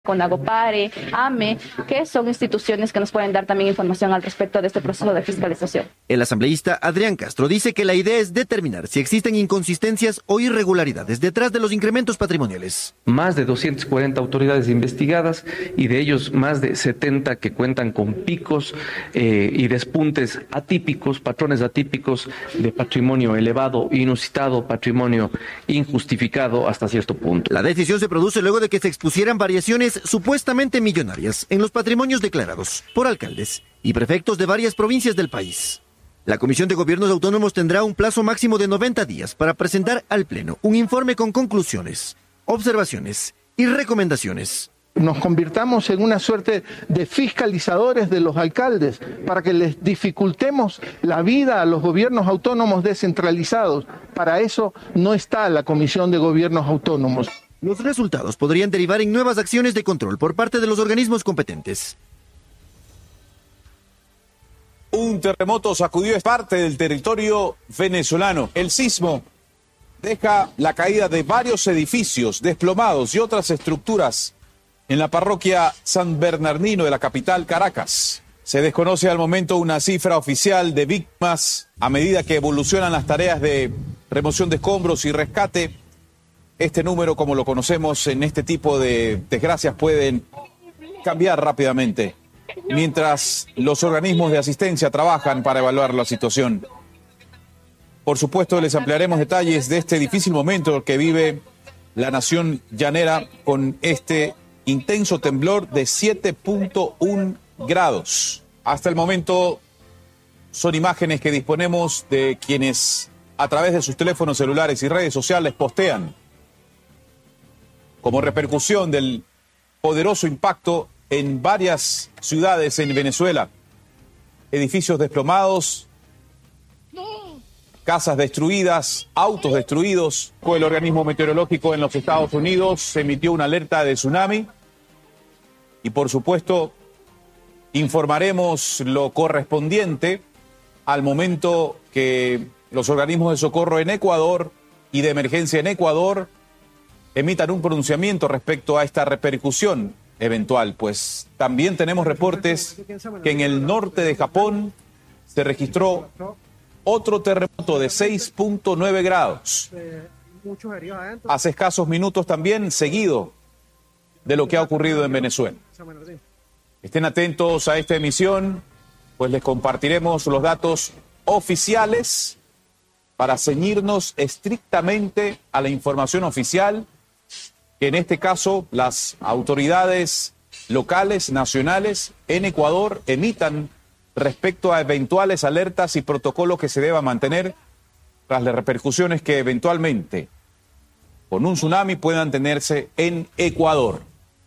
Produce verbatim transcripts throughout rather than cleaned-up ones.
con Agopare, AME, que son instituciones que nos pueden dar también información al respecto de este proceso de fiscalización. El asambleísta Adrián Castro dice que la idea es determinar si existen inconsistencias o irregularidades detrás de los incrementos patrimoniales. Más de doscientas cuarenta autoridades investigadas y de ellos más de setenta que cuentan con picos eh, y despuntes atípicos, patrones atípicos de patrimonio elevado, inusitado, patrimonio injustificado hasta cierto punto. La decisión se produce luego de que se expusieran variaciones supuestamente millonarias en los patrimonios declarados por alcaldes y prefectos de varias provincias del país. La Comisión de Gobiernos Autónomos tendrá un plazo máximo de noventa días para presentar al Pleno un informe con conclusiones, observaciones y recomendaciones. Nos convirtamos en una suerte de fiscalizadores de los alcaldes para que les dificultemos la vida a los gobiernos autónomos descentralizados. Para eso no está la Comisión de Gobiernos Autónomos. Los resultados podrían derivar en nuevas acciones de control por parte de los organismos competentes. Un terremoto sacudió parte del territorio venezolano. El sismo deja la caída de varios edificios desplomados y otras estructuras en la parroquia San Bernardino de la capital Caracas. Se desconoce al momento una cifra oficial de víctimas a medida que evolucionan las tareas de remoción de escombros y rescate. Este número, como lo conocemos en este tipo de desgracias, pueden cambiar rápidamente mientras los organismos de asistencia trabajan para evaluar la situación. Por supuesto, les ampliaremos detalles de este difícil momento que vive la nación llanera con este intenso temblor de siete punto uno grados. Hasta el momento son imágenes que disponemos de quienes a través de sus teléfonos celulares y redes sociales postean como repercusión del poderoso impacto en varias ciudades en Venezuela. Edificios desplomados, casas destruidas, autos destruidos. El organismo meteorológico en los Estados Unidos emitió una alerta de tsunami y, por supuesto, informaremos lo correspondiente al momento que los organismos de socorro en Ecuador y de emergencia en Ecuador emitan un pronunciamiento respecto a esta repercusión eventual, pues también tenemos reportes que en el norte de Japón se registró otro terremoto de seis punto nueve grados. Hace escasos minutos también, seguido de lo que ha ocurrido en Venezuela. Estén atentos a esta emisión, pues les compartiremos los datos oficiales para ceñirnos estrictamente a la información oficial que en este caso las autoridades locales, nacionales, en Ecuador emitan respecto a eventuales alertas y protocolos que se deba mantener tras las repercusiones que eventualmente con un tsunami puedan tenerse en Ecuador.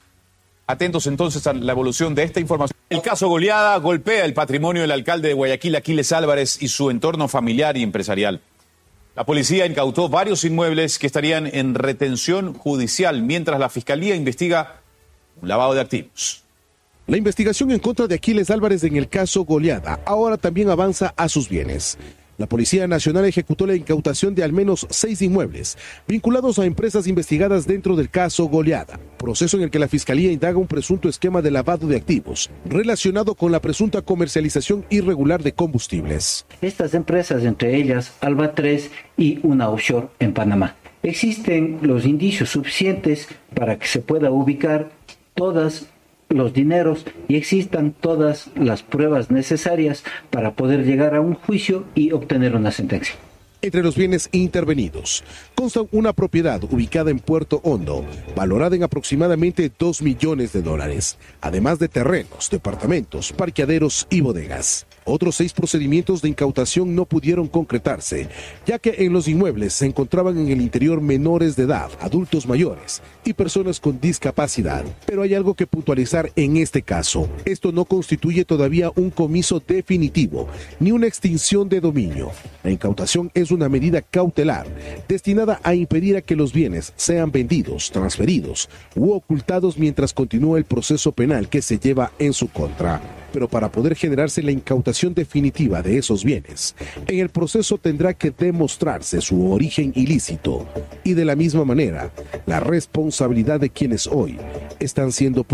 Atentos entonces a la evolución de esta información. El caso Goleada golpea el patrimonio del alcalde de Guayaquil, Aquiles Álvarez, y su entorno familiar y empresarial. La policía incautó varios inmuebles que estarían en retención judicial, mientras la Fiscalía investiga un lavado de activos. La investigación en contra de Aquiles Álvarez en el caso Goleada ahora también avanza a sus bienes. La Policía Nacional ejecutó la incautación de al menos seis inmuebles vinculados a empresas investigadas dentro del caso Goleada, proceso en el que la Fiscalía indaga un presunto esquema de lavado de activos relacionado con la presunta comercialización irregular de combustibles. Estas empresas, entre ellas Alba tres y una offshore en Panamá. Existen los indicios suficientes para que se pueda ubicar todas los dineros y existan todas las pruebas necesarias para poder llegar a un juicio y obtener una sentencia. Entre los bienes intervenidos consta una propiedad ubicada en Puerto Hondo, valorada en aproximadamente dos millones de dólares, además de terrenos, departamentos, parqueaderos y bodegas. Otros seis procedimientos de incautación no pudieron concretarse, ya que en los inmuebles se encontraban en el interior menores de edad, adultos mayores y personas con discapacidad. Pero hay algo que puntualizar en este caso. Esto no constituye todavía un comiso definitivo, ni una extinción de dominio. La incautación es una medida cautelar destinada a impedir a que los bienes sean vendidos, transferidos u ocultados mientras continúa el proceso penal que se lleva en su contra. pero para poder generarse la incautación definitiva de esos bienes, en el proceso tendrá que demostrarse su origen ilícito y de la misma manera la responsabilidad de quienes hoy están siendo